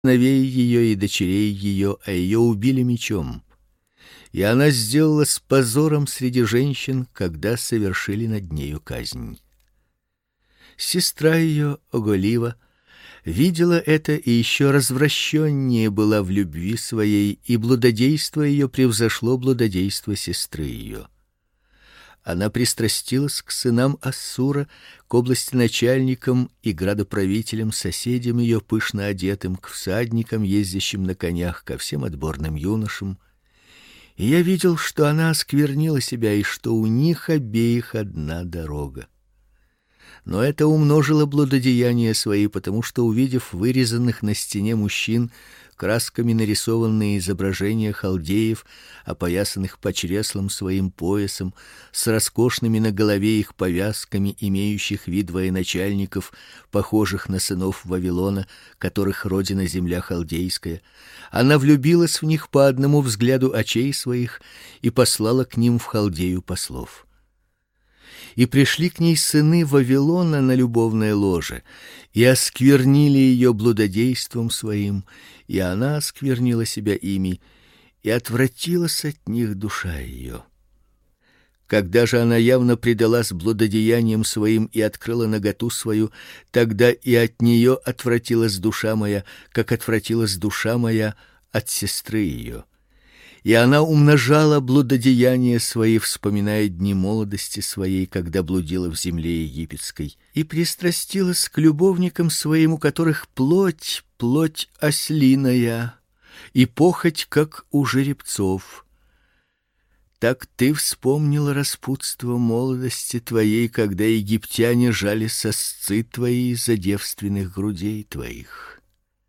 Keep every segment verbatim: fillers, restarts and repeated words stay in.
сыновей ее и дочерей ее, а ее убили мечом. И она сделала с позором среди женщин, когда совершили над нею казнь. Сестра ее, Оголива, видела это и еще развращеннее была в любви своей, и блудодейство ее превзошло блудодейство сестры ее. Она пристрастилась к сынам Ассура, к областеначальникам и градоправителям, соседям ее пышно одетым, к всадникам, ездящим на конях, ко всем отборным юношам. И я видел, что она осквернила себя и что у них обеих одна дорога. Но это умножило блудодеяния свои, потому что, увидев вырезанных на стене мужчин красками нарисованные изображения халдеев, опоясанных по чреслам своим поясом, с роскошными на голове их повязками, имеющих вид военачальников, похожих на сынов Вавилона, которых родина земля халдейская, она влюбилась в них по одному взгляду очей своих и послала к ним в Халдею послов. И пришли к ней сыны Вавилона на любовное ложе, и осквернили ее блудодейством своим, и она осквернила себя ими, и отвратилась от них душа ее. Когда же она явно предалась блудодеяниям своим и открыла наготу свою, тогда и от нее отвратилась душа моя, как отвратилась душа моя от сестры ее. И она умножала блудодеяния свои, вспоминая дни молодости своей, когда блудила в земле египетской, и пристрастилась к любовникам своим, у которых плоть плоть ослиная, и похоть как у жеребцов. Так ты вспомнила распутство молодости твоей, когда египтяне жали сосцы твои за девственных грудей твоих.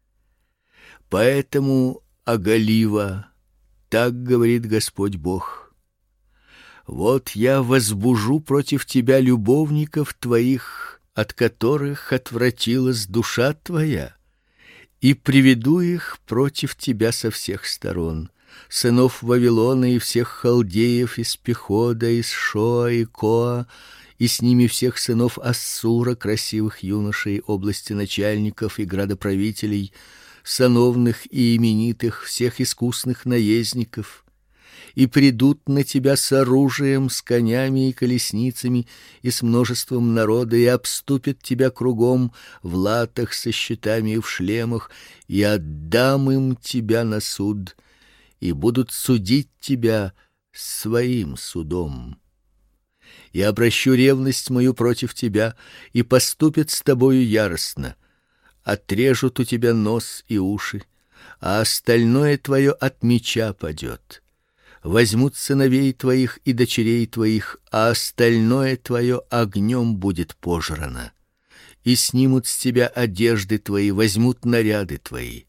Поэтому, Оголива, так говорит Господь Бог: вот я возбужу против тебя любовников твоих, от которых отвратилась душа твоя, и приведу их против тебя со всех сторон, сынов Вавилона и всех халдеев из Пехода, из Шоа и Коа, и с ними всех сынов Ассура, красивых юношей, области начальников и градоправителей, сановных и именитых, всех искусных наездников, и придут на тебя с оружием, с конями и колесницами и с множеством народа, и обступят тебя кругом в латах со щитами и в шлемах, и отдам им тебя на суд, и будут судить тебя своим судом. И обращу ревность мою против тебя, и поступят с тобою яростно. Отрежут у тебя нос и уши, а остальное твое от меча падет. Возьмут сыновей твоих и дочерей твоих, а остальное твое огнем будет пожрано. И снимут с тебя одежды твои, возьмут наряды твои.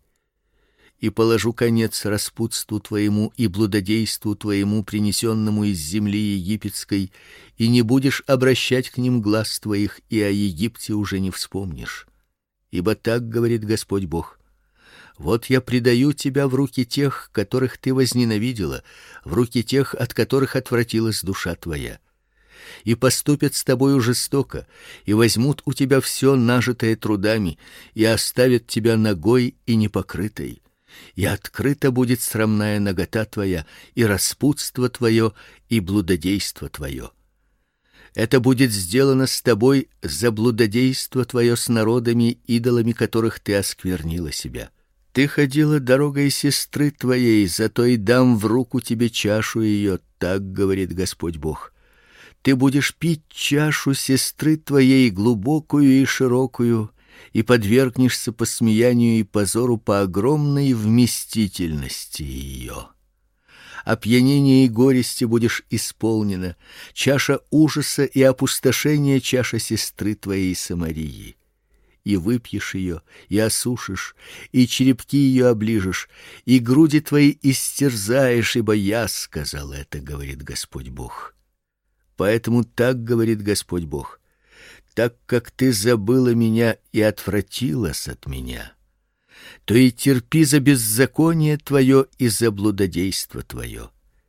И положу конец распутству твоему и блудодейству твоему, принесенному из земли египетской, и не будешь обращать к ним глаз твоих, и о Египте уже не вспомнишь. Ибо так говорит Господь Бог: вот я предаю тебя в руки тех, которых ты возненавидела, в руки тех, от которых отвратилась душа твоя. И поступят с тобою жестоко, и возьмут у тебя все нажитое трудами, и оставят тебя нагой и непокрытой. И открыта будет срамная нагота твоя, и распутство твое, и блудодейство твое. Это будет сделано с тобой за блудодейство твое с народами, идолами которых ты осквернила себя. Ты ходила дорогой сестры твоей, зато и дам в руку тебе чашу ее, так говорит Господь Бог. Ты будешь пить чашу сестры твоей, глубокую и широкую, и подвергнешься посмеянию и позору по огромной вместительности ее. Опьянение и горести будешь исполнена, чаша ужаса и опустошения чаша сестры твоей Самарии. И выпьешь ее, и осушишь, и черепки ее оближешь, и груди твои истерзаешь, ибо я сказал это, говорит Господь Бог. Поэтому так говорит Господь Бог: так как ты забыла меня и отвратилась от меня, то и терпи за беззаконие твое и за блудодейство твое.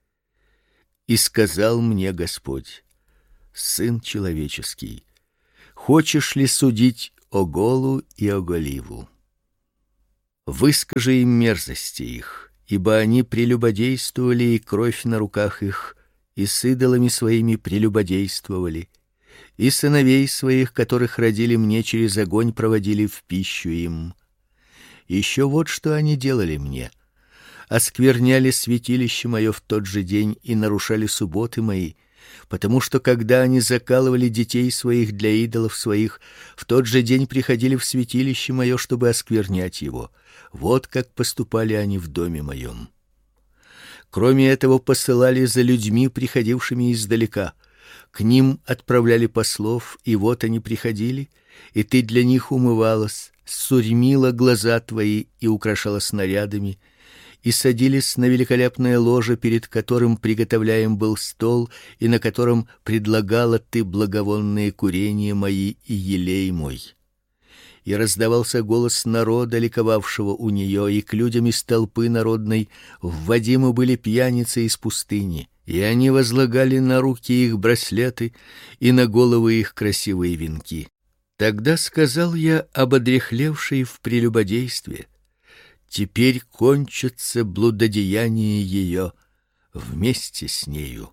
И сказал мне Господь: сын человеческий, хочешь ли судить Оголу и Оголиву? Выскажи им мерзости их, ибо они прелюбодействовали, и кровь на руках их, и с идолами своими прелюбодействовали, и сыновей своих, которых родили мне, через огонь проводили в пищу им. Еще вот что они делали мне: оскверняли святилище мое в тот же день и нарушали субботы мои, потому что когда они закалывали детей своих для идолов своих, в тот же день приходили в святилище мое, чтобы осквернять его. Вот как поступали они в доме моем. Кроме этого, посылали за людьми, приходившими издалека. К ним отправляли послов, и вот они приходили, и ты для них умывалась, сурьмила глаза твои и украшала снарядами, и садились на великолепное ложе, перед которым приготовляем был стол, и на котором предлагала ты благовонные курения мои и елей мой. И раздавался голос народа, ликовавшего у нее, и к людям из толпы народной вводимы были пьяницы из пустыни, и они возлагали на руки их браслеты и на головы их красивые венки. Тогда сказал я об одряхлевшей в прелюбодействе: теперь кончится блудодеяние ее вместе с нею.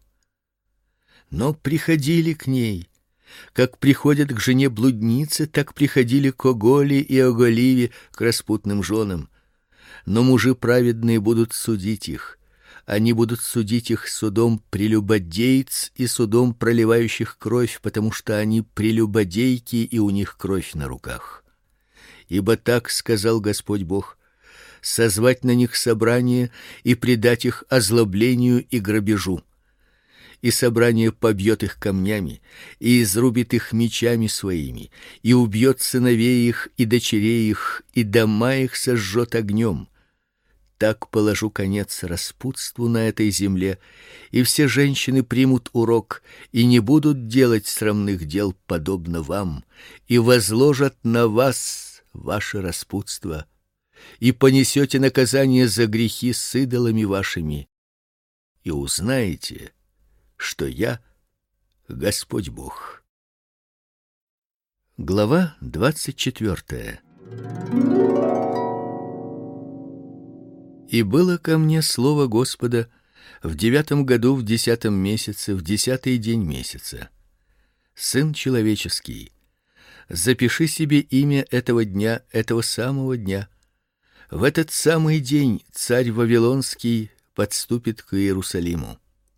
Но приходили к ней, как приходят к жене блудницы, так приходили к Оголе и Оголиве, к распутным женам. Но мужи праведные будут судить их. Они будут судить их судом прелюбодейц и судом проливающих кровь, потому что они прелюбодейки, и у них кровь на руках. Ибо так сказал Господь Бог: созвать на них собрание и предать их озлоблению и грабежу. И собрание побьет их камнями, и изрубит их мечами своими, и убьет сыновей их и дочерей их, и дома их сожжет огнем. Так положу конец распутству на этой земле, и все женщины примут урок и не будут делать срамных дел подобно вам, и возложат на вас ваше распутство, и понесете наказание за грехи с идолами вашими, и узнаете, что я Господь Бог. Глава двадцать четвёртая. И было ко мне слово Господа в девятом году, в десятом месяце, в десятый день месяца: сын человеческий, запиши себе имя этого дня, этого самого дня. В этот самый день царь Вавилонский подступит к Иерусалиму.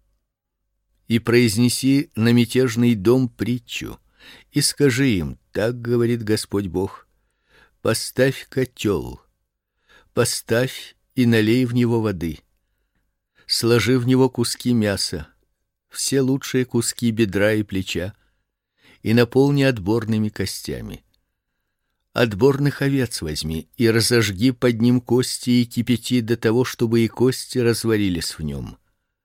И произнеси на мятежный дом притчу, и скажи им: так говорит Господь Бог: поставь котел, поставь и налей в него воды, сложи в него куски мяса, все лучшие куски бедра и плеча, и наполни отборными костями. Отборных овец возьми и разожги под ним кости и кипяти до того, чтобы и кости разварились в нем.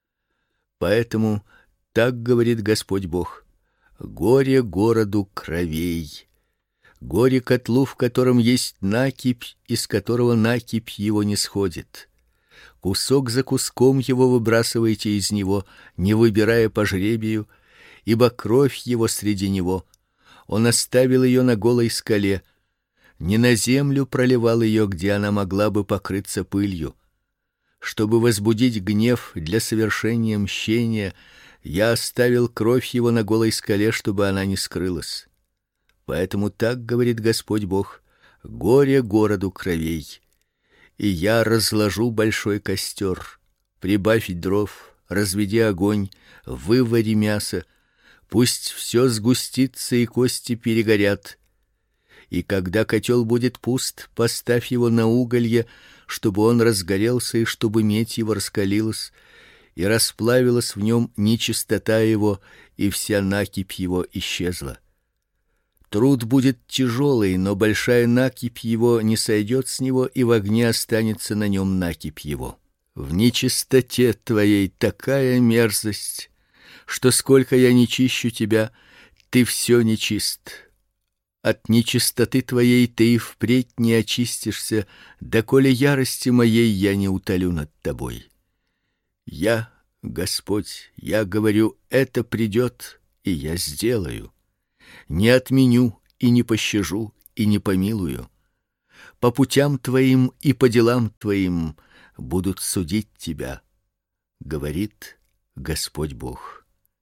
Поэтому так говорит Господь Бог: горе городу кровей, горе котлу, в котором есть накипь, из которого накипь его не сходит. Кусок за куском его выбрасывайте из него, не выбирая по жребию, ибо кровь его среди него. Он оставил ее на голой скале, не на землю проливал ее, где она могла бы покрыться пылью. Чтобы возбудить гнев для совершения мщения, я оставил кровь его на голой скале, чтобы она не скрылась. Поэтому так говорит Господь Бог: горе городу кровей. И я разложу большой костер, прибавь дров, разведи огонь, вывари мясо, пусть все сгустится и кости перегорят. И когда котел будет пуст, поставь его на уголье, чтобы он разгорелся и чтобы медь его раскалилась, и расплавилась в нем нечистота его, и вся накипь его исчезла. Труд будет тяжелый, но большая накипь его не сойдет с него, и в огне останется на нем накипь его. В нечистоте твоей такая мерзость, что сколько я не чищу тебя, ты все нечист. От нечистоты твоей ты и впредь не очистишься, доколе ярости моей я не утолю над тобой. Я, Господь, я говорю: это придет, и я сделаю. Не отменю и не пощажу и не помилую. по путям твоим и по делам твоим будут судить тебя, говорит Господь Бог.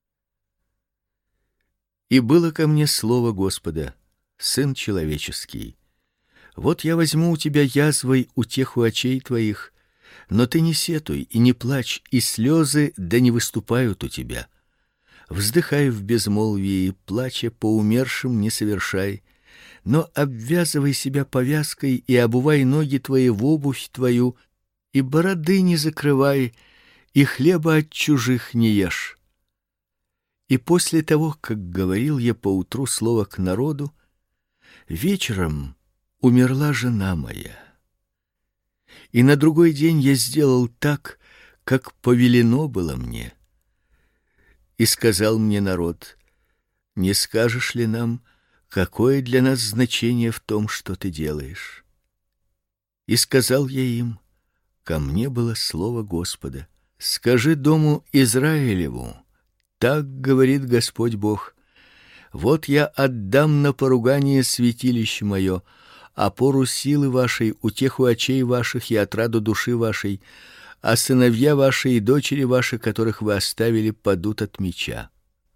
И было ко мне слово Господа: сын человеческий, вот я возьму у тебя язвой утеху очей твоих, но ты не сетуй и не плачь, и слезы да не выступают у тебя. Вздыхай в безмолвии, плача по умершим не совершай, но обвязывай себя повязкой и обувай ноги твои в обувь твою, и бороды не закрывай, и хлеба от чужих не ешь. И после того, как говорил я поутру слово к народу, вечером умерла жена моя. И на другой день я сделал так, как повелено было мне. И сказал мне народ: не скажешь ли нам, какое для нас значение в том, что ты делаешь? И сказал я им: ко мне было слово Господа: скажи дому Израилеву, так говорит Господь Бог: вот я отдам на поругание святилище мое, опору силы вашей, утеху очей ваших и отраду души вашей, а сыновья ваши и дочери ваши, которых вы оставили, падут от меча.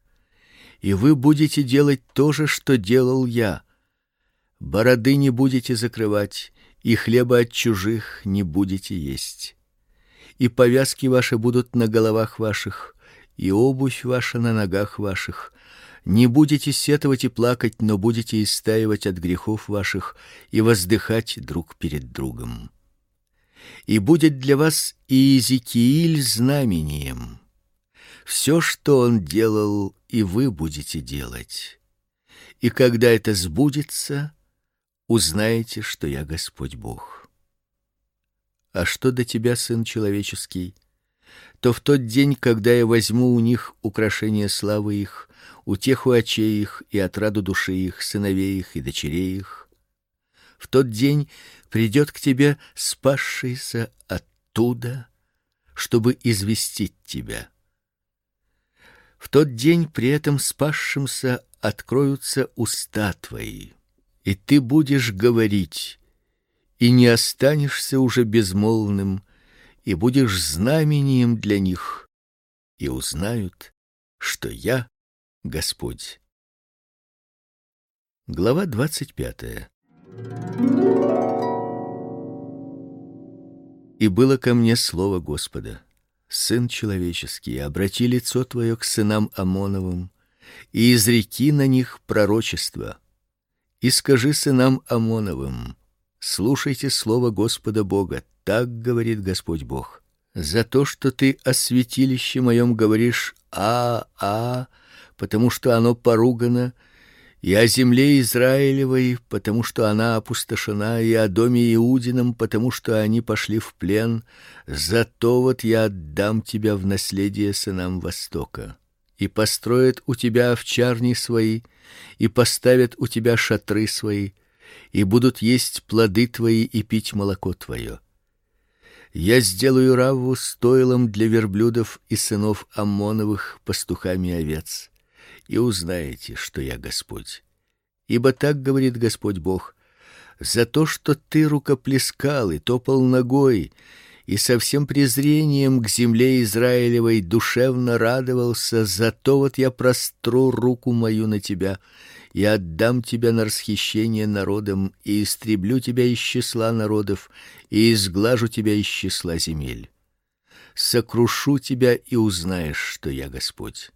И вы будете делать то же, что делал я. Бороды не будете закрывать, и хлеба от чужих не будете есть. И повязки ваши будут на головах ваших, и обувь ваша на ногах ваших. Не будете сетовать и плакать, но будете истаивать от грехов ваших и воздыхать друг перед другом. И будет для вас Иезекииль знамением. Все, что он делал, и вы будете делать. И когда это сбудется, узнаете, что я Господь Бог. А что до тебя, сын человеческий, то в тот день, когда я возьму у них украшение славы их, утеху очей их и отраду души их, сыновей их и дочерей их, в тот день придет к тебе спасшийся оттуда, чтобы известить тебя. В тот день при этом спасшемся откроются уста твои, и ты будешь говорить, и не останешься уже безмолвным, и будешь знамением для них, и узнают, что я Господь. Глава двадцать пятая. И было ко мне слово Господа: сын человеческий, обрати лицо твое к сынам Амоновым и изреки на них пророчество. И скажи сынам Амоновым: слушайте слово Господа Бога, так говорит Господь Бог: за то, что ты о святилище моем говоришь а а, потому что оно поругано, и о земле Израилевой, потому что она опустошена, и о доме Иудином, потому что они пошли в плен, зато вот я отдам тебя в наследие сынам Востока. И построят у тебя овчарни свои, и поставят у тебя шатры свои, и будут есть плоды твои и пить молоко твое. Я сделаю Равву стойлом для верблюдов и сынов Аммоновых пастухами овец, и узнаете, что я Господь. Ибо так говорит Господь Бог: за то, что ты рукоплескал и топал ногой, и со всем презрением к земле Израилевой душевно радовался, зато вот я простру руку мою на тебя и отдам тебя на расхищение народам, и истреблю тебя из числа народов, и изглажу тебя из числа земель. Сокрушу тебя, и узнаешь, что я Господь.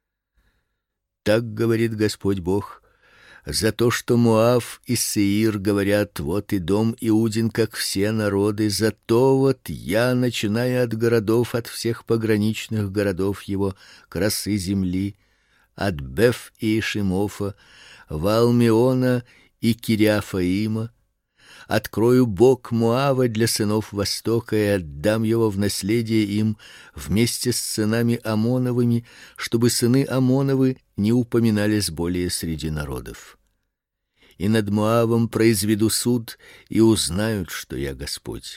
Так говорит Господь Бог: за то, что Моав и Сеир говорят: вот и дом Иудин, как все народы, зато вот я, начиная от городов, от всех пограничных городов его, красы земли, от Беф и Ишимофа, Ваалмеона и Кириафаима, открою бок Моава для сынов Востока и отдам его в наследие им вместе с сынами Амоновыми, чтобы сыны Амоновы не упоминались более среди народов. И над Моавом произведу суд, и узнают, что я Господь.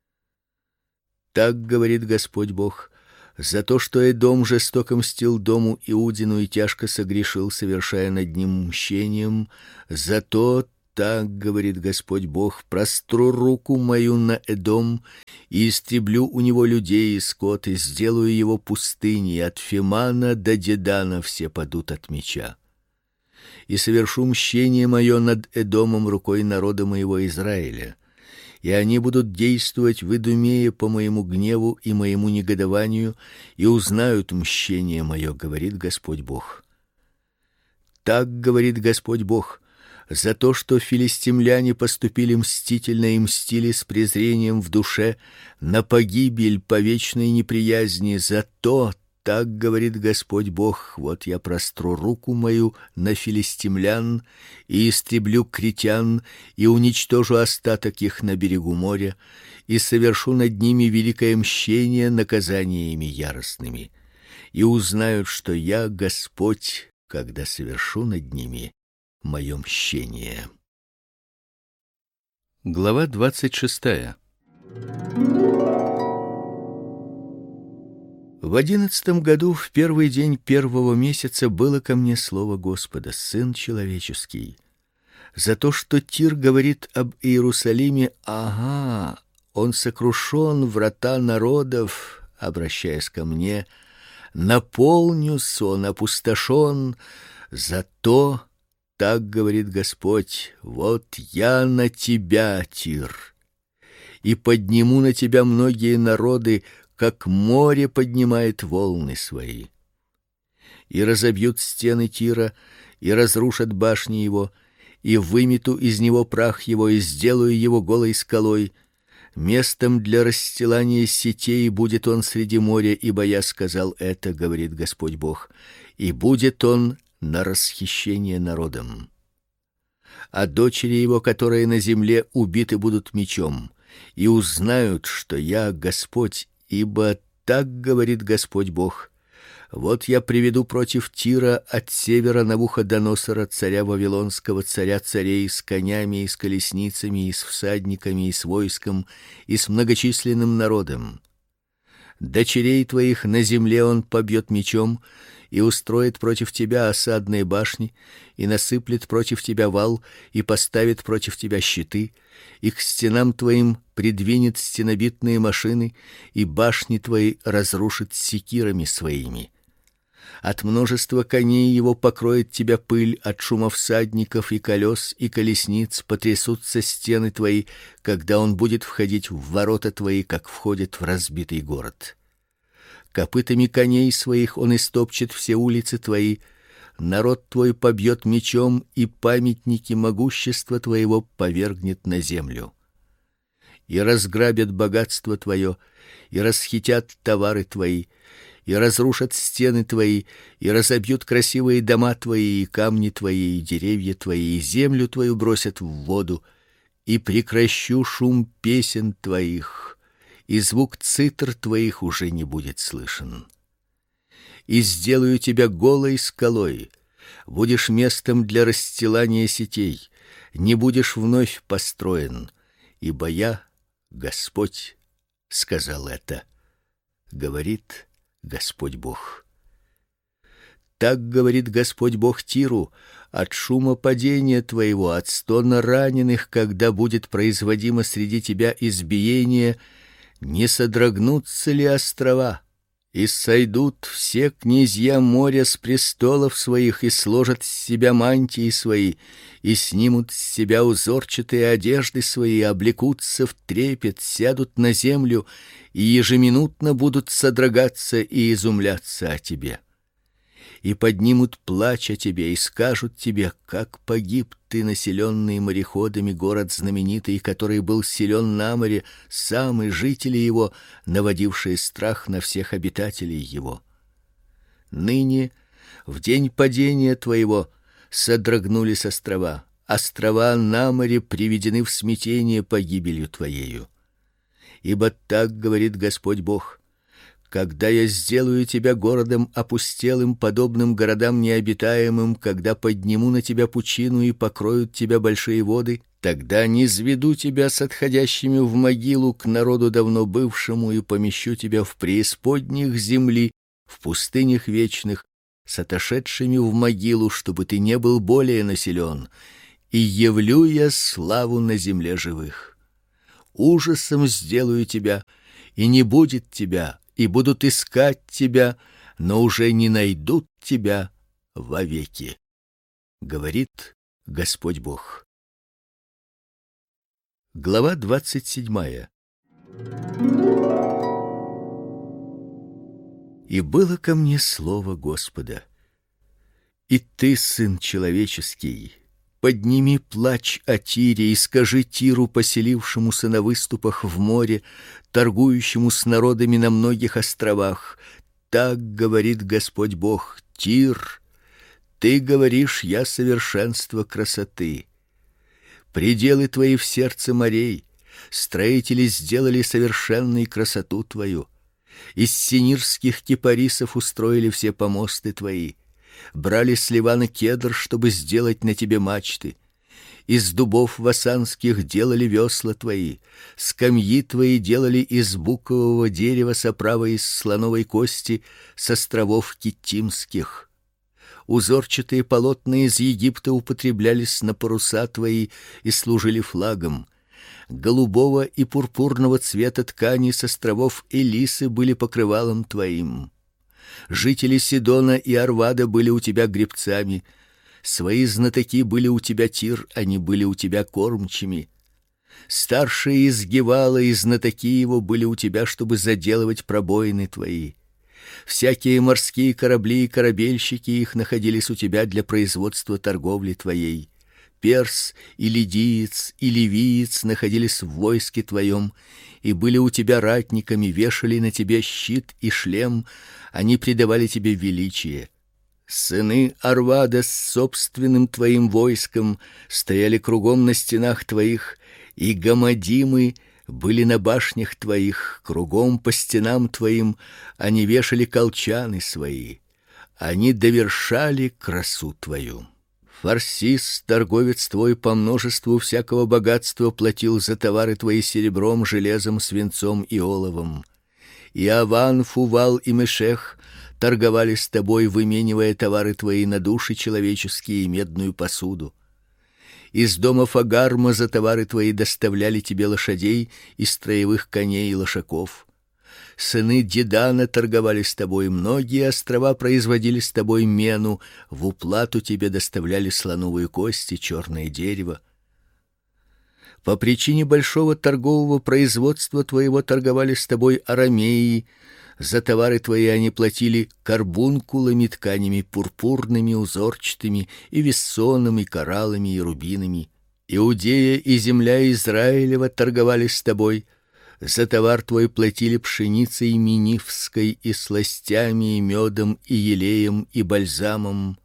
Так говорит Господь Бог: за то, что Эдом жестоко мстил дому Иудину и тяжко согрешил, совершая над ним мщением, зато так говорит Господь Бог: простру руку мою на Эдом и истреблю у него людей и скот, и сделаю его пустыней, от Фимана до Дедана все падут от меча. И совершу мщение мое над Эдомом рукой народа моего Израиля, и они будут действовать в Идумее по моему гневу и моему негодованию, и узнают мщение мое, говорит Господь Бог. Так говорит Господь Бог: за то, что филистимляне поступили мстительно и мстили с презрением в душе, на погибель по вечной неприязни, за то, так говорит Господь Бог: вот я простру руку мою на филистимлян и истреблю критян и уничтожу остаток их на берегу моря и совершу над ними великое мщение наказаниями яростными. И узнают, что я Господь, когда совершу над ними мое мщение. Глава двадцать шестая. В одиннадцатом году, в первый день первого месяца, было ко мне слово Господа: сын человеческий, за то, что Тир говорит об Иерусалиме: ага, он сокрушен, врата народов, обращаясь ко мне, наполнюсь, он опустошен, зато, так говорит Господь, вот я на тебя, Тир, и подниму на тебя многие народы, как море поднимает волны свои. И разобьют стены Тира, и разрушат башни его, и вымету из него прах его, и сделаю его голой скалой. Местом для расстилания сетей будет он среди моря, ибо я сказал это, говорит Господь Бог, и будет он на расхищение народом. А дочери его, которые на земле, убиты будут мечом, и узнают, что я Господь, ибо так говорит Господь Бог: вот я приведу против Тира от севера Навуходоносора, царя вавилонского, царя царей, с конями и с колесницами и с всадниками и с войском и с многочисленным народом. Дочерей твоих на земле он побьет мечом и устроит против тебя осадные башни, и насыплет против тебя вал, и поставит против тебя щиты, и к стенам твоим придвинет стенобитные машины, и башни твои разрушит секирами своими. От множества коней его покроет тебя пыль, от шума всадников и колес и колесниц потрясутся стены твои, когда он будет входить в ворота твои, как входит в разбитый город. Копытами коней своих он истопчет все улицы твои, народ твой побьет мечом, и памятники могущества твоего повергнет на землю. И разграбят богатство твое, и расхитят товары твои, и разрушат стены твои, и разобьют красивые дома твои, и камни твои, и деревья твои, и землю твою бросят в воду, и прекращу шум песен твоих, и звук цитр твоих уже не будет слышен. И сделаю тебя голой скалой, будешь местом для расстилания сетей, не будешь вновь построен, ибо я, Господь, сказал это, говорит Господь Бог. Так говорит Господь Бог Тиру: от шума падения твоего, от стона раненых, когда будет производимо среди тебя избиение, не содрогнутся ли острова? И сойдут все князья моря с престолов своих, и сложат с себя мантии свои, и снимут с себя узорчатые одежды свои, облекутся в трепет, сядут на землю и ежеминутно будут содрогаться и изумляться о тебе. И поднимут плач о тебе и скажут тебе: как погиб ты, населенный мореходами, город знаменитый, который был силен на море, сам и жители его, наводившие страх на всех обитателей его. Ныне, в день падения твоего, содрогнулись острова, острова на море приведены в смятение погибелью твоею. Ибо так говорит Господь Бог: когда я сделаю тебя городом опустелым, подобным городам необитаемым, когда подниму на тебя пучину и покроют тебя большие воды, тогда низведу тебя с отходящими в могилу к народу давно бывшему и помещу тебя в преисподних земли, в пустынях вечных, с отошедшими в могилу, чтобы ты не был более населен, и явлю я славу на земле живых. Ужасом сделаю тебя, и не будет тебя, и будут искать тебя, но уже не найдут тебя вовеки, говорит Господь Бог. Глава двадцать седьмая. И было ко мне слово Господа: и ты, сын человеческий, подними плач о Тире и скажи Тиру, поселившемуся на выступах в море, торгующему с народами на многих островах: так говорит Господь Бог: Тир, ты говоришь: я совершенство красоты. Пределы твои в сердце морей, строители сделали совершенной красоту твою. Из синирских кипарисов устроили все помосты твои. Брали с Ливана кедр, чтобы сделать на тебе мачты. Из дубов васанских делали весла твои. Скамьи твои делали из букового дерева с оправой из слоновой кости с островов Киттимских. Узорчатые полотна из Египта употреблялись на паруса твои и служили флагом. Голубого и пурпурного цвета ткани с островов Элисы были покрывалом твоим. Жители Сидона и Арвада были у тебя гребцами. Свои знатоки были у тебя, Тир, они были у тебя кормчими. Старшие из Гевала и знатоки его были у тебя, чтобы заделывать пробоины твои. Всякие морские корабли и корабельщики их находились у тебя для производства торговли твоей. Перс и лидиец и ливиец находились в войске твоем и были у тебя ратниками, вешали на тебе щит и шлем, они придавали тебе величие. Сыны Арвада с собственным твоим войском стояли кругом на стенах твоих, и гамадимы были на башнях твоих, кругом по стенам твоим они вешали колчаны свои. Они довершали красу твою. Фарсис, торговец твой, по множеству всякого богатства платил за товары твои серебром, железом, свинцом и оловом. И Аван, Фувал и Мешех торговали с тобой, выменивая товары твои на души человеческие и медную посуду. Из дома Фагарма за товары твои доставляли тебе лошадей и строевых коней и лошаков. Сыны Дедана торговали с тобой, многие острова производили с тобой мену, в уплату тебе доставляли слоновые кости, черное дерево. По причине большого торгового производства твоего торговали с тобой арамеи, за товары твои они платили карбункулами, тканями пурпурными, узорчатыми, и вессоном, и кораллами, и рубинами. Иудея и земля Израилева торговали с тобой, за товар твой платили пшеницей минивской и сластями, и медом, и елеем, и бальзамом.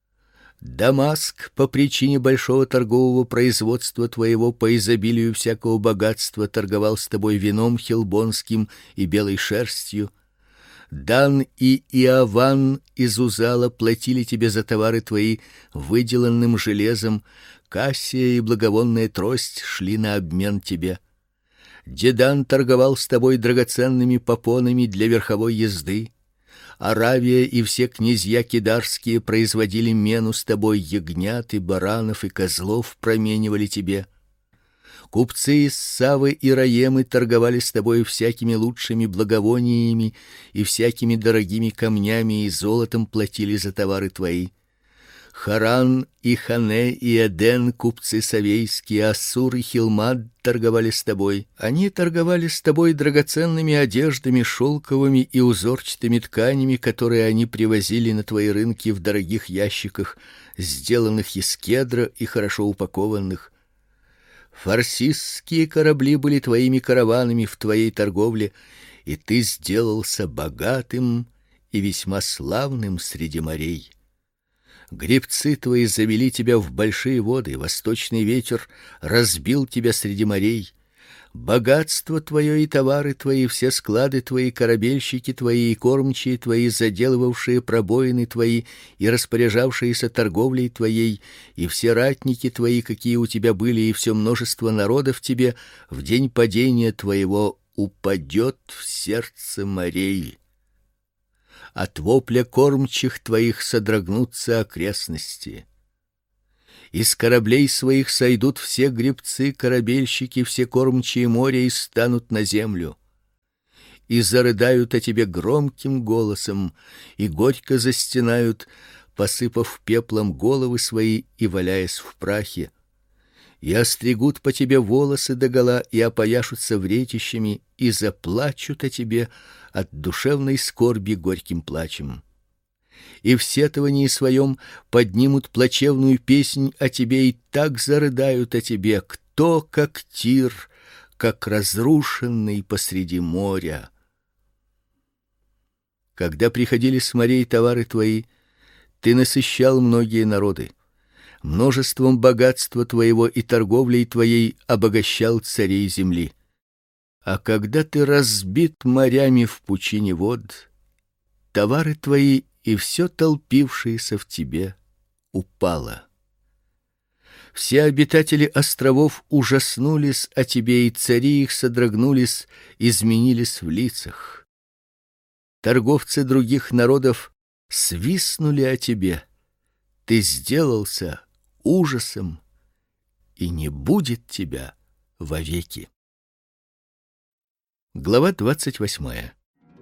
Дамаск по причине большого торгового производства твоего, по изобилию всякого богатства, торговал с тобой вином хелбонским и белой шерстью. Дан и Иаван из Узала платили тебе за товары твои выделанным железом, кассия и благовонная трость шли на обмен тебе. Дедан торговал с тобой драгоценными попонами для верховой езды. Аравия и все князья кидарские производили мену с тобой, ягнят и баранов и козлов променивали тебе. Купцы из Савы и Раемы торговали с тобой всякими лучшими благовониями и всякими дорогими камнями, и золотом платили за товары твои. Харан и Хане и Эден, купцы савейские, Ассур и Хилмад торговали с тобой. Они торговали с тобой драгоценными одеждами, шелковыми и узорчатыми тканями, которые они привозили на твои рынки в дорогих ящиках, сделанных из кедра и хорошо упакованных. Фарсисские корабли были твоими караванами в твоей торговле, и ты сделался богатым и весьма славным среди морей. Гребцы твои завели тебя в большие воды, восточный ветер разбил тебя среди морей. Богатство твое и товары твои, все склады твои, корабельщики твои и кормчие твои, заделывавшие пробоины твои и распоряжавшиеся торговлей твоей, и все ратники твои, какие у тебя были, и все множество народов тебе в день падения твоего упадет в сердце морей. От вопля кормчих твоих содрогнутся окрестности. Из кораблей своих сойдут все гребцы, корабельщики, все кормчие моря и станут на землю. И зарыдают о тебе громким голосом, и горько застенают, посыпав пеплом головы свои и валяясь в прахе. И остригут по тебе волосы догола, и опояшутся вретищами, и заплачут о тебе от душевной скорби горьким плачем. И в сетовании своем поднимут плачевную песнь о тебе и так зарыдают о тебе, кто как Тир, как разрушенный посреди моря. Когда приходили с морей товары твои, ты насыщал многие народы. Множеством богатства твоего и торговлей твоей обогащал царей земли. А когда ты разбит морями в пучине вод, товары твои и все толпившееся в тебе упало. Все обитатели островов ужаснулись о тебе, и цари их содрогнулись, изменились в лицах. Торговцы других народов свистнули о тебе. Ты сделался ужасом, и не будет тебя вовеки. Глава двадцать восьмая.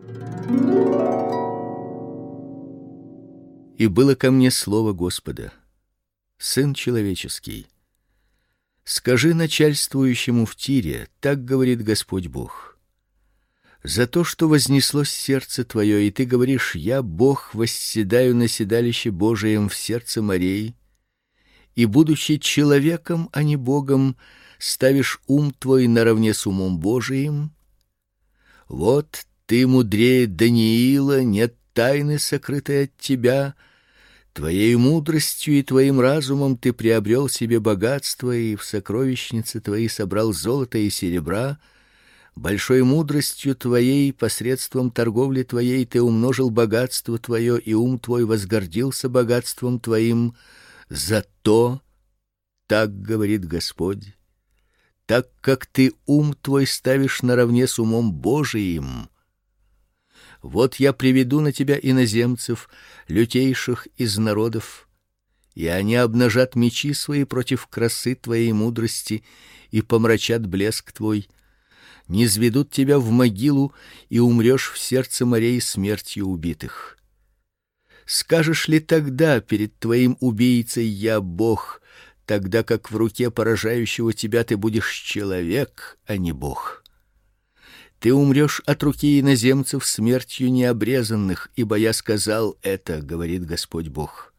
И было ко мне слово Господа: сын человеческий, скажи начальствующему в Тире: так говорит Господь Бог. За то, что вознеслось сердце твое, и ты говоришь: я Бог, восседаю на седалище Божием в сердце морей, и будучи человеком, а не Богом, ставишь ум твой наравне с умом Божиим. Вот ты мудрее Даниила, нет тайны, сокрытой от тебя. Твоей мудростью и твоим разумом ты приобрел себе богатство, и в сокровищнице твоей собрал золото и серебра. Большой мудростью твоей, посредством торговли твоей, ты умножил богатство твое, и ум твой возгордился богатством твоим. Зато, так говорит Господь, так как ты ум твой ставишь наравне с умом Божиим, вот я приведу на тебя иноземцев, лютейших из народов, и они обнажат мечи свои против красы твоей мудрости и помрачат блеск твой. Низведут тебя в могилу, и умрешь в сердце морей смертью убитых. Скажешь ли тогда перед твоим убийцей: я Бог, тогда как в руке поражающего тебя ты будешь человек, а не Бог? Ты умрешь от руки иноземцев смертью необрезанных, ибо я сказал это, говорит Господь Бог.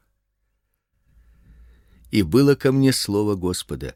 И было ко мне слово Господа: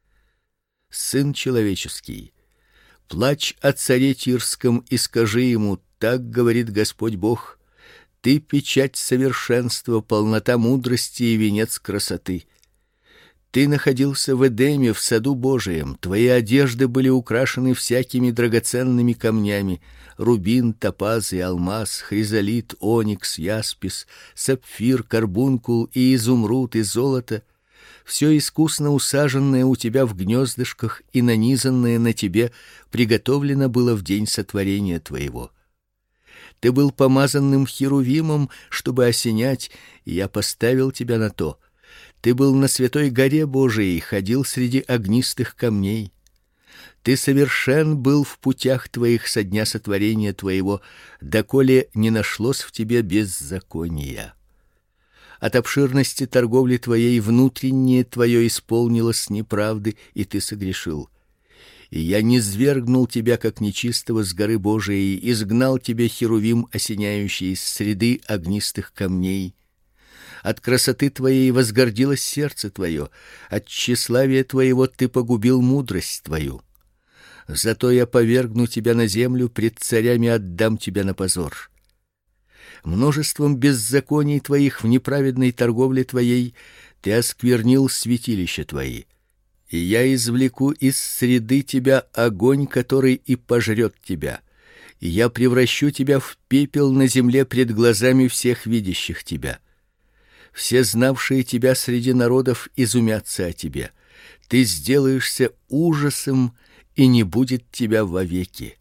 сын человеческий, плачь о царе Тирском и скажи ему: так говорит Господь Бог, ты печать совершенства, полнота мудрости и венец красоты. Ты находился в Эдеме, в саду Божием, твои одежды были украшены всякими драгоценными камнями: рубин, топаз и алмаз, хризолит, оникс, яспис, сапфир, карбункул и изумруд и золото. Все искусно усаженное у тебя в гнездышках и нанизанное на тебе приготовлено было в день сотворения твоего. Ты был помазанным херувимом, чтобы осенять, и я поставил тебя на то. Ты был на святой горе Божией, ходил среди огнистых камней. Ты совершен был в путях твоих со дня сотворения твоего, доколе не нашлось в тебе беззакония. От обширности торговли твоей внутреннее твое исполнилось неправды, и ты согрешил. И я низвергнул тебя как нечистого с горы Божией, изгнал тебя херувим, осеняющий из среды огнистых камней. От красоты твоей возгордилось сердце твое, от тщеславия твоего ты погубил мудрость твою. Зато я повергну тебя на землю, пред царями отдам тебя на позор. Множеством беззаконий твоих в неправедной торговле твоей ты осквернил святилища твои. И я извлеку из среды тебя огонь, который и пожрет тебя. И я превращу тебя в пепел на земле пред глазами всех видящих тебя. Все знавшие тебя среди народов изумятся о тебе. Ты сделаешься ужасом, и не будет тебя вовеки.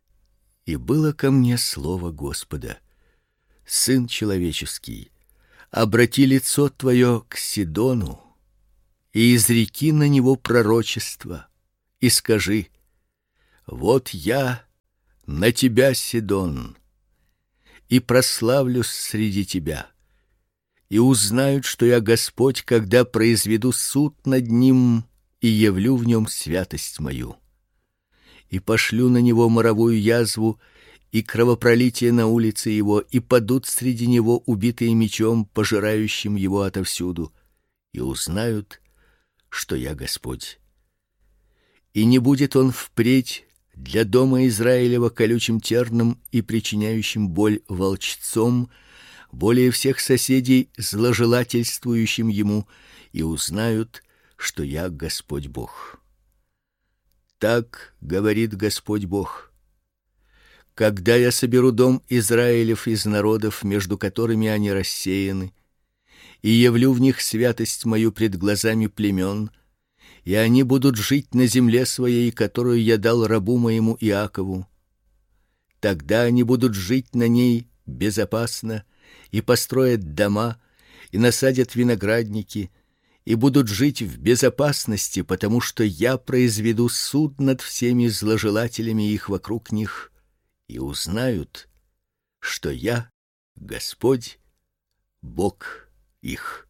И было ко мне слово Господа: сын человеческий, обрати лицо твое к Сидону и изреки на него пророчество, и скажи: вот я на тебя, Сидон, и прославлюсь среди тебя, и узнают, что я Господь, когда произведу суд над ним и явлю в нем святость мою. И пошлю на него моровую язву и кровопролитие на улице его, и падут среди него убитые мечом, пожирающим его отовсюду, и узнают, что я Господь. И не будет он впредь для дома Израилева колючим терном и причиняющим боль волчцом, более всех соседей зложелательствующим ему, и узнают, что я Господь Бог. Так говорит Господь Бог: когда я соберу дом Израилев из народов, между которыми они рассеяны, и явлю в них святость мою пред глазами племен, и они будут жить на земле своей, которую я дал рабу моему Иакову, тогда они будут жить на ней безопасно, и построят дома, и насадят виноградники, и будут жить в безопасности, потому что я произведу суд над всеми зложелателями их вокруг них, и узнают, что я Господь, Бог их.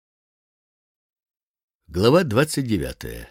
Глава двадцать девятая.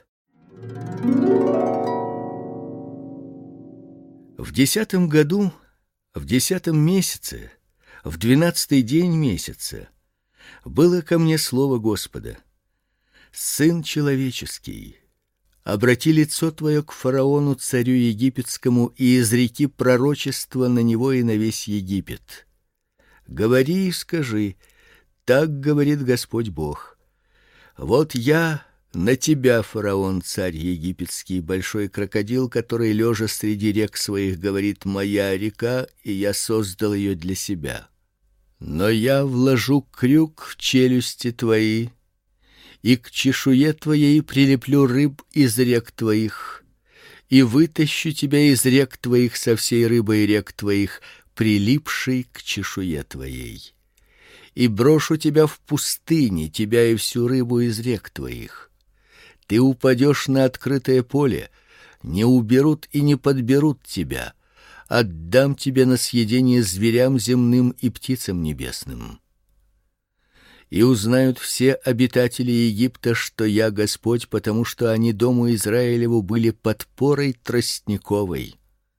В десятом году, в десятом месяце, в двенадцатый день месяца, было ко мне слово Господа: сын человеческий, обрати лицо твое к фараону, царю египетскому, и изреки пророчество на него и на весь Египет. Говори и скажи: так говорит Господь Бог: вот я на тебя, фараон, царь египетский, большой крокодил, который лежа среди рек своих говорит: моя река, и я создал ее для себя. Но я вложу крюк в челюсти твои, и к чешуе твоей прилеплю рыб из рек твоих, и вытащу тебя из рек твоих со всей рыбой рек твоих, прилипшей к чешуе твоей. И брошу тебя в пустыне, тебя и всю рыбу из рек твоих. Ты упадешь на открытое поле, не уберут и не подберут тебя. Отдам тебе на съедение зверям земным и птицам небесным. И узнают все обитатели Египта, что я Господь, потому что они дому Израилеву были подпорой тростниковой.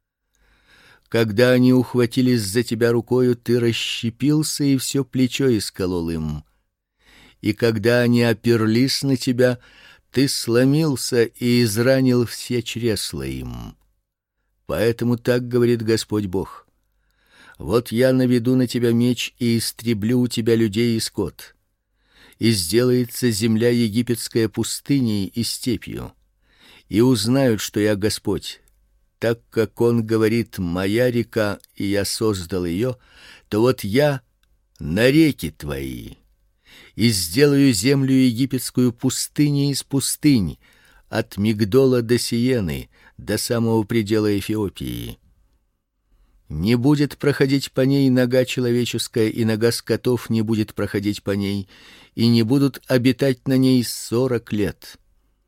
Когда они ухватились за тебя рукою, ты расщепился и все плечо исколол им. И когда они оперлись на тебя, ты сломился и изранил все чресла им. Поэтому так говорит Господь Бог: вот я наведу на тебя меч и истреблю у тебя людей и скот, и сделается земля египетская пустыней и степью, и узнают, что я Господь. Так как он говорит: моя река, и я создал ее, то вот я на реки твои, и сделаю землю египетскую пустыней из пустынь, от Мигдола до Сиены, до самого предела Эфиопии. Не будет проходить по ней нога человеческая, и нога скотов не будет проходить по ней, и не будут обитать на ней сорок лет.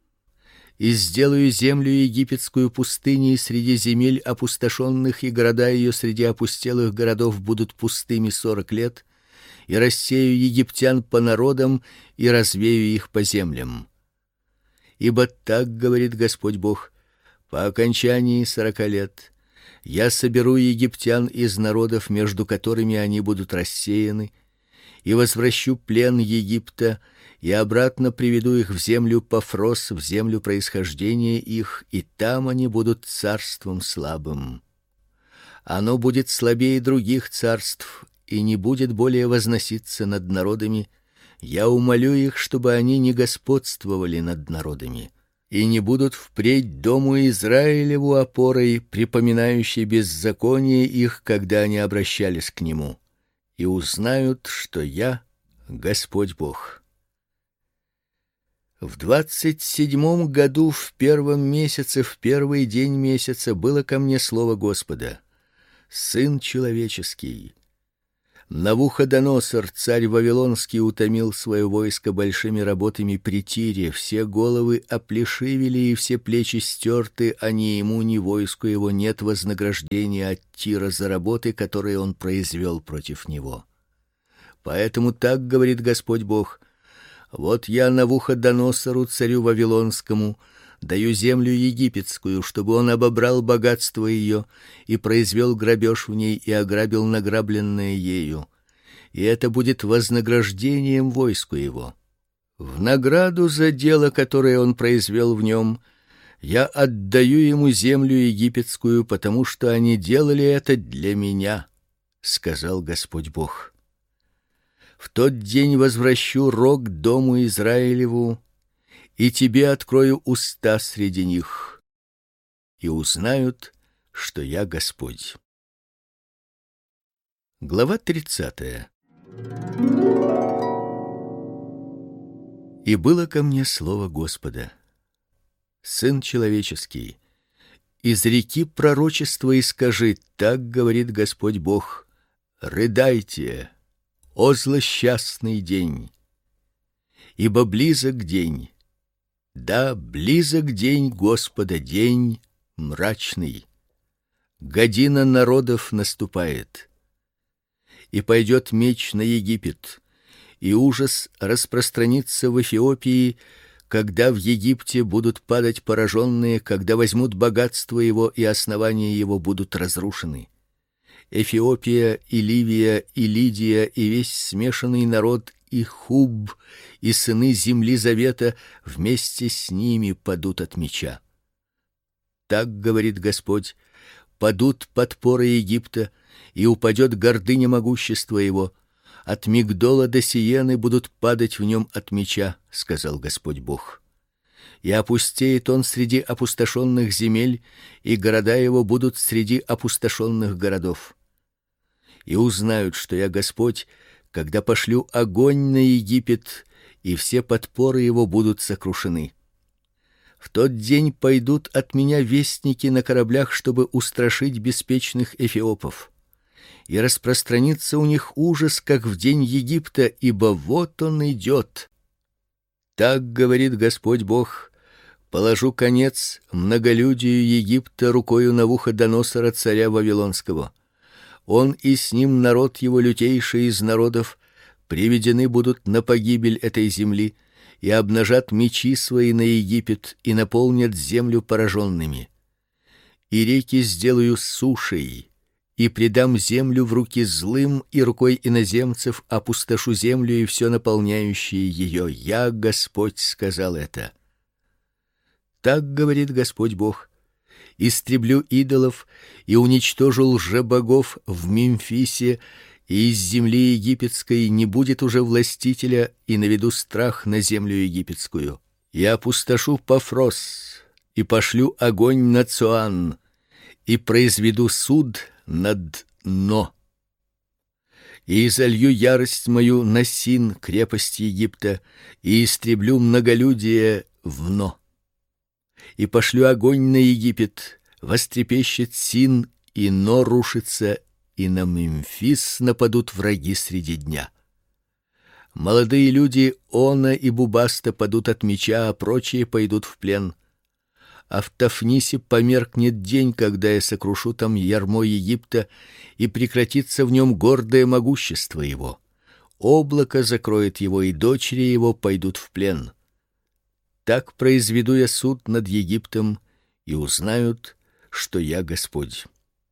И сделаю землю египетскую пустыней среди земель опустошенных, и города ее среди опустелых городов будут пустыми сорок лет, и рассею египтян по народам и развею их по землям. Ибо так говорит Господь Бог: по окончании сорока лет я соберу египтян из народов, между которыми они будут рассеяны, и возвращу плен Египта, и обратно приведу их в землю Пафрос, в землю происхождения их, и там они будут царством слабым. Оно будет слабее других царств и не будет более возноситься над народами. Я умолю их, чтобы они не господствовали над народами, и не будут впредь дому Израилеву опорой, припоминающей беззаконие их, когда они обращались к нему, и узнают, что я Господь Бог. В двадцать седьмом году, в первом месяце, в первый день месяца, было ко мне слово Господа: сын человеческий, Навуходоносор, царь вавилонский, утомил свое войско большими работами при Тире, все головы оплешивели и все плечи стерты, а ни ему, ни войску его нет вознаграждения от Тира за работы, которые он произвел против него. Поэтому так говорит Господь Бог: вот я Навуходоносору, царю вавилонскому, даю землю египетскую, чтобы он обобрал богатство ее и произвел грабеж в ней и ограбил награбленное ею. И это будет вознаграждением войску его. В награду за дело, которое он произвел в нем, я отдаю ему землю египетскую, потому что они делали это для меня, сказал Господь Бог. В тот день возвращу рог дому Израилеву, и тебе открою уста среди них, и узнают, что я Господь. Глава тридцатая. И было ко мне слово Господа: сын человеческий, изреки пророчество и скажи: так говорит Господь Бог: рыдайте, о злосчастный день, ибо близок день. Да, близок день Господа, день мрачный. Година народов наступает. И пойдет меч на Египет, и ужас распространится в Эфиопии, когда в Египте будут падать пораженные, когда возьмут богатство его, и основания его будут разрушены. Эфиопия и Ливия и Лидия и весь смешанный народ и Хуб и сыны земли завета вместе с ними падут от меча. Так говорит Господь: падут подпоры Египта, и упадет гордыня могущества его. От Мигдола до Сиены будут падать в нем от меча, сказал Господь Бог. И опустеет он среди опустошенных земель, и города его будут среди опустошенных городов. И узнают, что я Господь, когда пошлю огонь на Египет, и все подпоры его будут сокрушены. В тот день пойдут от меня вестники на кораблях, чтобы устрашить беспечных эфиопов. И распространится у них ужас, как в день Египта, ибо вот он идет. Так говорит Господь Бог: положу конец многолюдию Египта рукою Навуходоносора, царя вавилонского. Он и с ним народ его лютейший из народов приведены будут на погибель этой земли, и обнажат мечи свои на Египет, и наполнят землю пораженными. И реки сделаю сушей, и предам землю в руки злым, и рукой иноземцев опустошу землю и все наполняющее ее. Я, Господь, сказал это. Так говорит Господь Бог: истреблю идолов и уничтожу лжебогов в Мемфисе, и из земли египетской не будет уже властителя, и наведу страх на землю египетскую. Я опустошу Пафрос, и пошлю огонь на Цоан, и произведу суд над Но. И изолью ярость мою на Син, крепость Египта, и истреблю многолюдие в Но. И пошлю огонь на Египет, вострепещет Син, и Но рушится, и на Мемфис нападут враги среди дня. Молодые люди Она и Бубаста падут от меча, а прочие пойдут в плен. А в Тафнисе померкнет день, когда я сокрушу там ярмо Египта, и прекратится в нем гордое могущество его. Облако закроет его, и дочери его пойдут в плен. Так произведу я суд над Египтом, и узнают, что я Господь.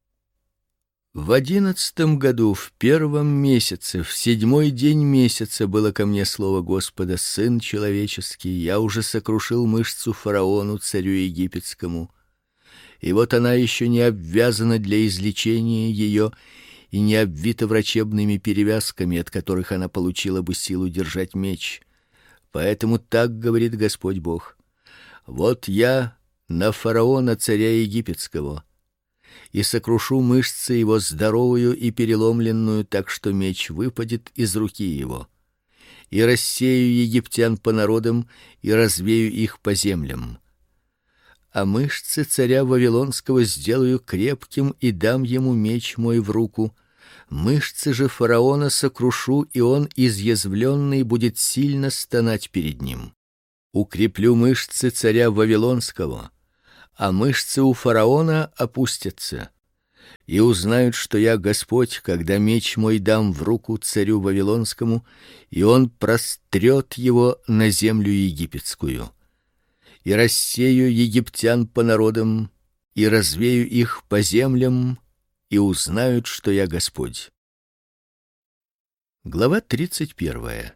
В одиннадцатом году, в первом месяце, в седьмой день месяца было ко мне слово Господа: сын человеческий, я уже сокрушил мышцу фараону, царю египетскому. И вот она еще не обвязана для излечения ее и не обвита врачебными перевязками, от которых она получила бы силу держать меч. Поэтому так говорит Господь Бог: вот я на фараона, царя египетского, и сокрушу мышцы его здоровую и переломленную, так что меч выпадет из руки его. И рассею египтян по народам, и развею их по землям. А мышцы царя вавилонского сделаю крепким, и дам ему меч мой в руку, Мышцы же фараона сокрушу, и он, изъязвленный, будет сильно стонать перед ним. Укреплю мышцы царя вавилонского, а мышцы у фараона опустятся. И узнают, что я Господь, когда меч мой дам в руку царю вавилонскому, и он прострет его на землю египетскую. И рассею египтян по народам, и развею их по землям, и узнают, что я Господь. Глава тридцать первая.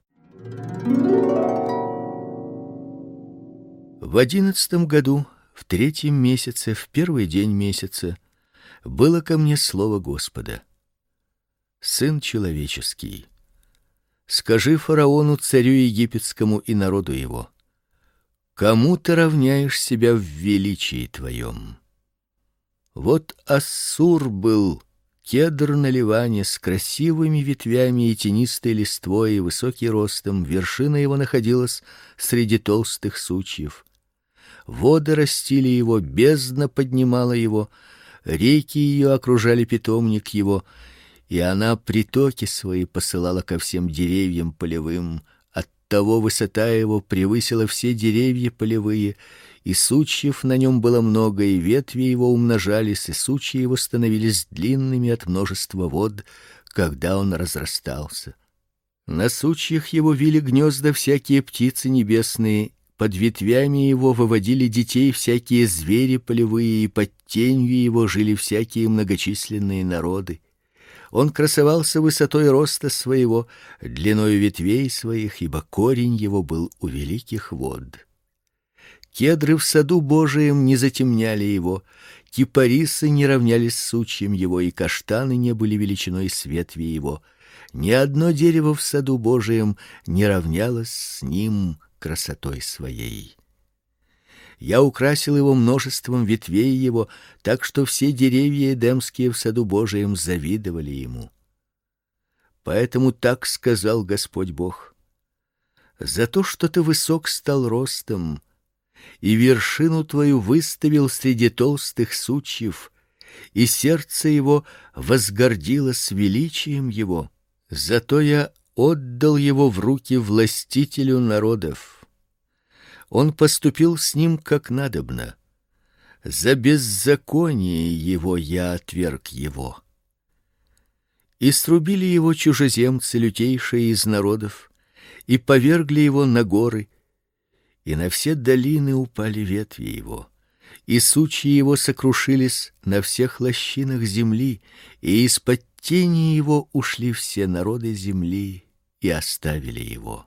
В одиннадцатом году, в третьем месяце, в первый день месяца, было ко мне слово Господа: Сын человеческий, скажи фараону, царю египетскому, и народу его: кому ты равняешь себя в величии твоем? Вот Ассур был кедр на Ливане с красивыми ветвями и тенистой листвой, и высокий ростом, вершина его находилась среди толстых сучьев. Воды растили его, бездна поднимала его, реки ее окружали питомник его, и она притоки свои посылала ко всем деревьям полевым. Оттого высота его превысила все деревья полевые, и сучьев на нем было много, и ветви его умножались, и сучья его становились длинными от множества вод, когда он разрастался. На сучьях его вили гнезда всякие птицы небесные, под ветвями его выводили детей всякие звери полевые, и под тенью его жили всякие многочисленные народы. Он красовался высотой роста своего, длиною ветвей своих, ибо корень его был у великих вод. Кедры в саду Божием не затемняли его, кипарисы не равнялись с сучьем его, и каштаны не были величиной с ветви его. Ни одно дерево в саду Божием не равнялось с ним красотой своей. Я украсил его множеством ветвей его, так что все деревья эдемские в саду Божием завидовали ему. Поэтому так сказал Господь Бог: за то, что ты высок стал ростом, и вершину твою выставил среди толстых сучьев, и сердце его возгордилось величием его, зато я отдал его в руки властителю народов. Он поступил с ним как надобно. За беззаконие его я отверг его. И срубили его чужеземцы, лютейшие из народов, и повергли его на горы, и на все долины упали ветви его, и сучья его сокрушились на всех лощинах земли, и из-под тени его ушли все народы земли и оставили его.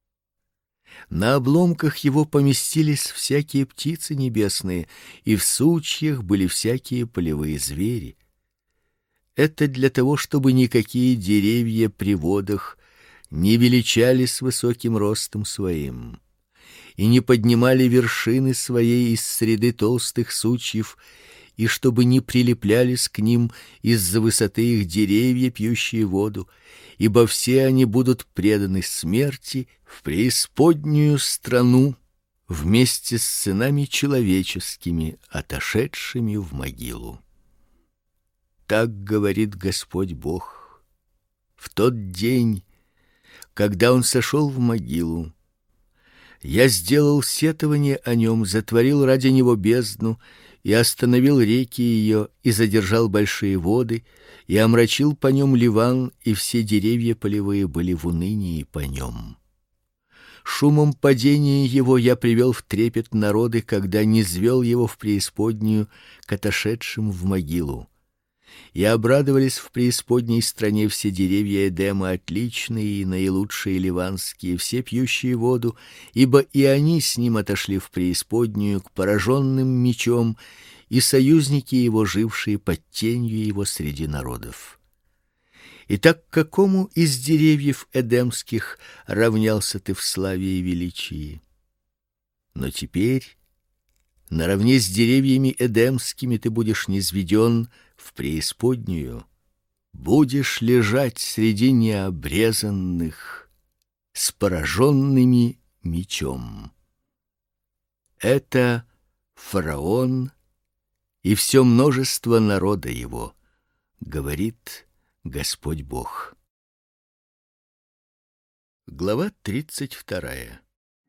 На обломках его поместились всякие птицы небесные, и в сучьях были всякие полевые звери. Это для того, чтобы никакие деревья при водах не величались высоким ростом своим, и не поднимали вершины своей из среды толстых сучьев, и чтобы не прилеплялись к ним из-за высоты их деревья, пьющие воду, ибо все они будут преданы смерти в преисподнюю страну вместе с сынами человеческими, отошедшими в могилу. Так говорит Господь Бог: в тот день, когда он сошел в могилу, я сделал сетование о нем, затворил ради него бездну, и остановил реки ее, и задержал большие воды, и омрачил по нем Ливан, и все деревья полевые были в унынии по нем. Шумом падения его я привел в трепет народы, когда низвел его в преисподнюю к отошедшим в могилу. И обрадовались в преисподней стране все деревья Эдема, отличные и наилучшие ливанские, все пьющие воду, ибо и они с ним отошли в преисподнюю к пораженным мечом, и союзники его, жившие под тенью его среди народов. Итак, к какому из деревьев эдемских равнялся ты в славе и величии? Но теперь наравне с деревьями эдемскими ты будешь низведен в преисподнюю, будешь лежать среди необрезанных с пораженными мечом. Это фараон и все множество народа его, говорит Господь Бог. Глава тридцать вторая.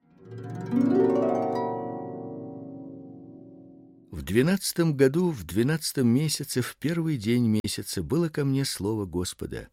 В двенадцатом году, в двенадцатом месяце, в первый день месяца было ко мне слово Господа: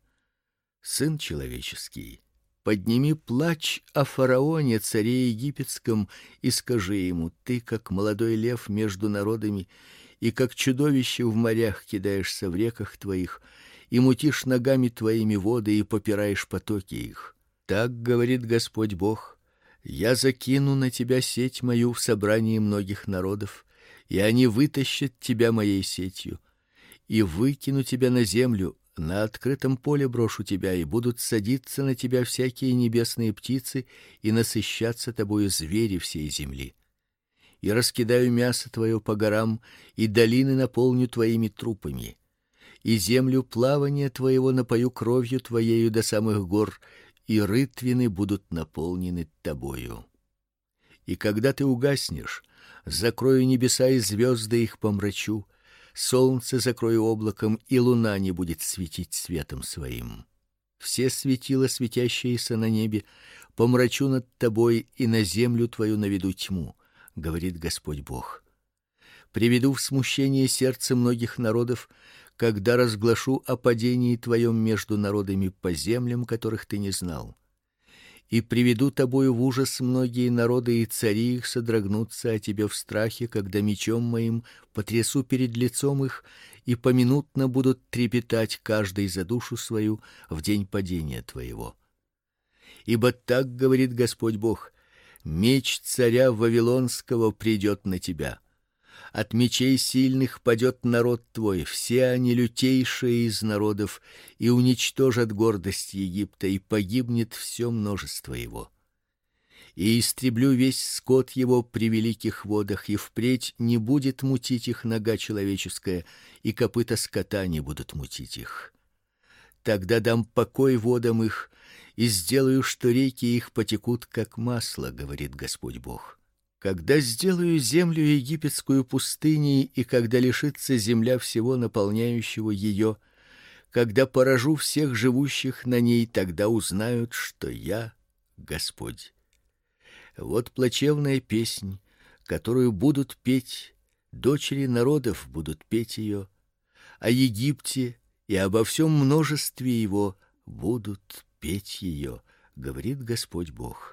Сын человеческий, подними плач о фараоне, царе египетском, и скажи ему: ты, как молодой лев между народами, и как чудовище в морях кидаешься в реках твоих, и мутишь ногами твоими воды, и попираешь потоки их. Так говорит Господь Бог: я закину на тебя сеть мою в собрании многих народов, и они вытащат тебя моей сетью, и выкину тебя на землю, на открытом поле брошу тебя, и будут садиться на тебя всякие небесные птицы, и насыщаться тобою звери всей земли. И раскидаю мясо твое по горам, и долины наполню твоими трупами, и землю плавания твоего напою кровью твоею до самых гор, и рытвины будут наполнены тобою. И когда ты угаснешь, закрою небеса, и звезды их помрачу, солнце закрою облаком, и луна не будет светить светом своим. Все светила, светящиеся на небе, помрачу над тобой, и на землю твою наведу тьму, говорит Господь Бог. Приведу в смущение сердце многих народов, когда разглашу о падении твоем между народами по землям, которых ты не знал. И приведу тобою в ужас многие народы, и цари их содрогнутся о тебе в страхе, когда мечом моим потрясу перед лицом их, и поминутно будут трепетать каждый за душу свою в день падения твоего. Ибо так говорит Господь Бог: меч царя вавилонского придет на тебя. От мечей сильных падет народ твой, все они лютейшие из народов, и уничтожат гордость Египта, и погибнет все множество его. И истреблю весь скот его при великих водах, и впредь не будет мутить их нога человеческая, и копыта скота не будут мутить их. Тогда дам покой водам их, и сделаю, что реки их потекут как масло, говорит Господь Бог. Когда сделаю землю египетскую пустыней, и когда лишится земля всего наполняющего ее, когда поражу всех живущих на ней, тогда узнают, что я Господь. Вот плачевная песнь, которую будут петь, дочери народов будут петь ее, о Египте и обо всем множестве его будут петь ее, говорит Господь Бог.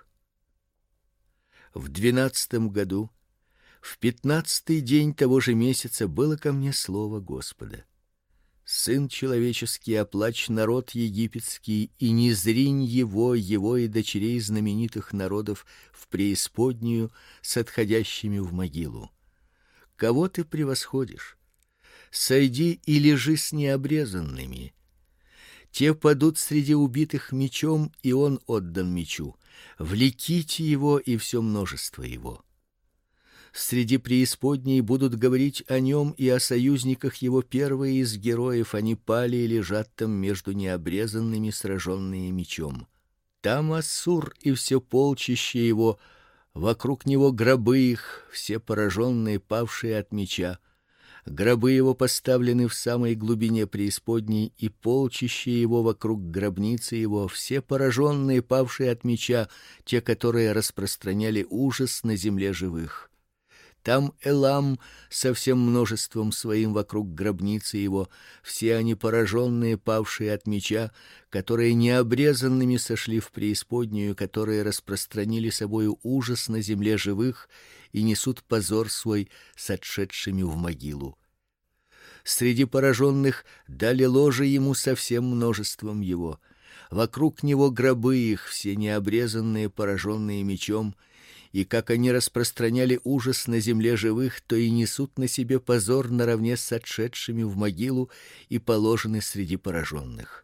В двенадцатом году, в пятнадцатый день того же месяца, было ко мне слово Господа: Сын человеческий, оплачь народ египетский, и не зринь его, его и дочерей знаменитых народов в преисподнюю с отходящими в могилу. Кого ты превосходишь? Сойди и лежи с необрезанными. Те падут среди убитых мечом, и он отдан мечу. Влеките его и все множество его. Среди преисподней будут говорить о нем и о союзниках его. Первые из героев, они пали и лежат там между необрезанными, сраженные мечом. Там Ассур и все полчище его, вокруг него гробы их, все пораженные, павшие от меча. Гробы его поставлены в самой глубине преисподней, и полчище его вокруг гробницы его, все пораженные, павшие от меча, те, которые распространяли ужас на земле живых. Там Элам со всем множеством своим вокруг гробницы его, все они пораженные, павшие от меча, которые необрезанными сошли в преисподнюю, которые распространили собою ужас на земле живых и несут позор свой с отшедшими в могилу. Среди пораженных дали ложе ему со всем множеством его. Вокруг него гробы их, все необрезанные, пораженные мечом, и как они распространяли ужас на земле живых, то и несут на себе позор наравне с отшедшими в могилу и положены среди пораженных.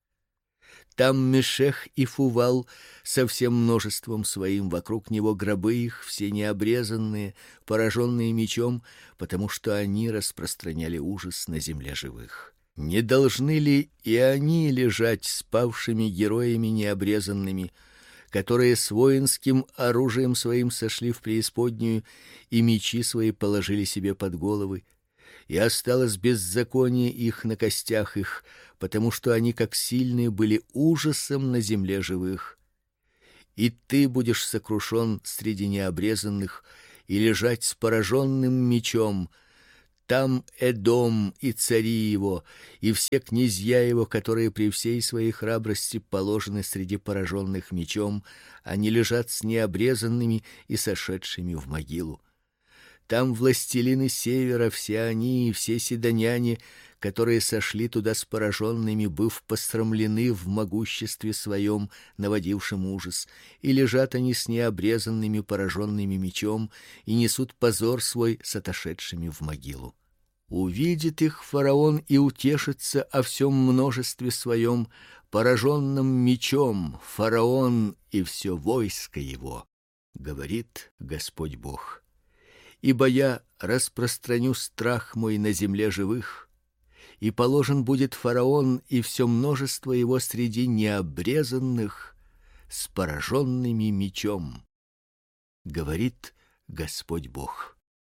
Там Мешех и Фувал со всем множеством своим, вокруг него гробы их, все необрезанные, пораженные мечом, потому что они распространяли ужас на земле живых. Не должны ли и они лежать с павшими героями необрезанными, которые с воинским оружием своим сошли в преисподнюю и мечи свои положили себе под головы? и осталось беззаконие их на костях их, потому что они, как сильные, были ужасом на земле живых. И ты будешь сокрушен среди необрезанных и лежать с пораженным мечом. Там Эдом и цари его, и все князья его, которые при всей своей храбрости положены среди пораженных мечом, они лежат с необрезанными и сошедшими в могилу. Там властелины севера, все они и все сидоняне, которые сошли туда с пораженными, быв посрамлены в могуществе своем, наводившем ужас, и лежат они с необрезанными, пораженными мечом, и несут позор свой с отошедшими в могилу. Увидит их фараон и утешится о всем множестве своем, пораженном мечом, фараон и все войско его, говорит Господь Бог. Ибо я распространю страх мой на земле живых, и положен будет фараон и все множество его среди необрезанных с пораженными мечом, говорит Господь Бог.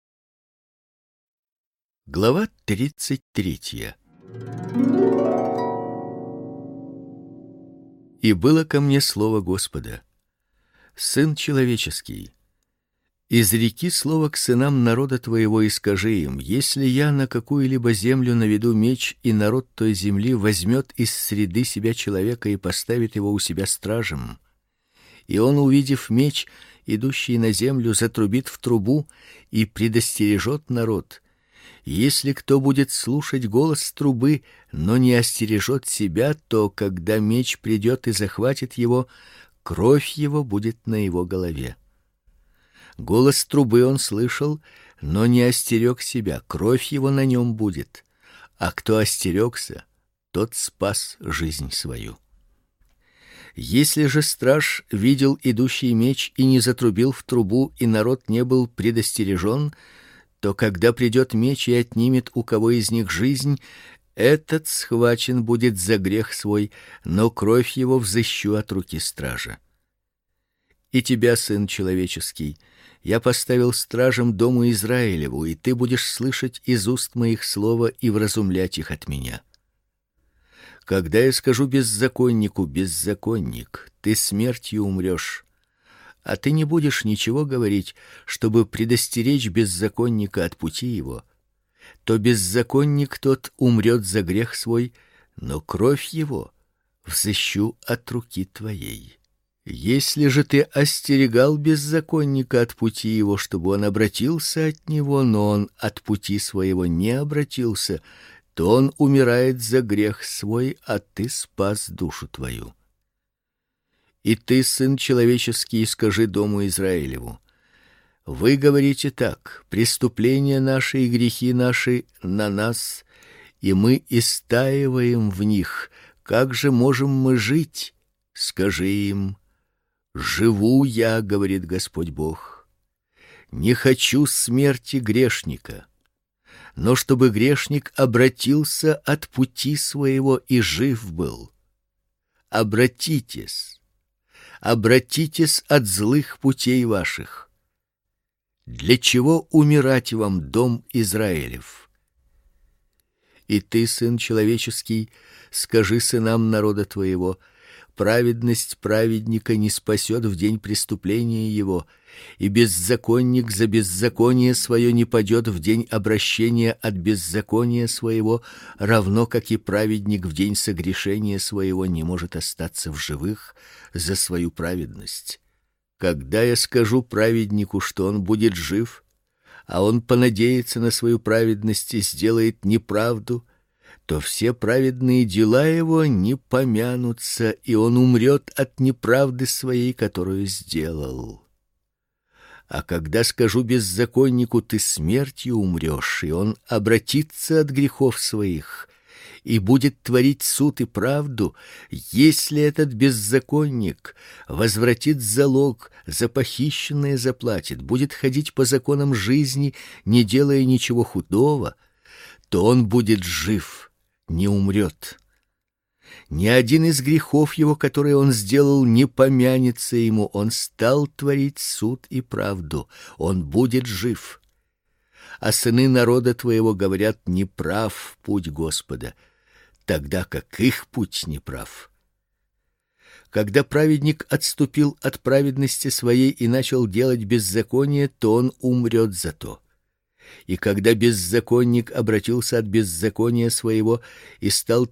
Глава тридцать третья. И было ко мне слово Господа: сын человеческий, изреки слово к сынам народа твоего и скажи им: если я на какую-либо землю наведу меч, и народ той земли возьмет из среды себя человека и поставит его у себя стражем, и он, увидев меч, идущий на землю, затрубит в трубу и предостережет народ, если кто будет слушать голос трубы, но не остережет себя, то когда меч придет и захватит его, кровь его будет на его голове. Голос трубы он слышал, но не остерег себя, кровь его на нем будет. А кто остерегся, тот спас жизнь свою. Если же страж видел идущий меч и не затрубил в трубу, и народ не был предостережен, то когда придет меч и отнимет у кого из них жизнь, этот схвачен будет за грех свой, но кровь его взыщу от руки стража. И тебя, сын человеческий, я поставил стражем дому Израилеву, и ты будешь слышать из уст моих слова и вразумлять их от меня. Когда я скажу беззаконнику: беззаконник, ты смертью умрешь, а ты не будешь ничего говорить, чтобы предостеречь беззаконника от пути его, то беззаконник тот умрет за грех свой, но кровь его взыщу от руки твоей. Если же ты остерегал беззаконника от пути его, чтобы он обратился от него, но он от пути своего не обратился, то он умирает за грех свой, а ты спас душу твою. И ты, сын человеческий, скажи дому Израилеву: вы говорите так: преступления наши и грехи наши на нас, и мы истаиваем в них. Как же можем мы жить? Скажи им: живу я, говорит Господь Бог. Не хочу смерти грешника, но чтобы грешник обратился от пути своего и жив был. Обратитесь, обратитесь от злых путей ваших. Для чего умирать вам, дом Израилев? И ты, сын человеческий, скажи сынам народа твоего: праведность праведника не спасет в день преступления его, и беззаконник за беззаконие свое не падет в день обращения от беззакония своего, равно как и праведник в день согрешения своего не может остаться в живых за свою праведность. Когда я скажу праведнику, что он будет жив, а он понадеется на свою праведность и сделает неправду, то все праведные дела его не помянутся, и он умрет от неправды своей, которую сделал. А когда скажу беззаконнику: ты смертью умрешь, и он обратится от грехов своих и будет творить суд и правду, если этот беззаконник возвратит залог, за похищенное заплатит, будет ходить по законам жизни, не делая ничего худого, то он будет жив, не умрет. Ни один из грехов его, которые он сделал, не помянется ему. Он стал творить суд и правду. Он будет жив. а сыны народа твоего говорят: неправ путь Господа, тогда как их путь неправ. Когда праведник отступил от праведности своей и начал делать беззаконие, то он умрет за то. И когда беззаконник обратился от беззакония своего и стал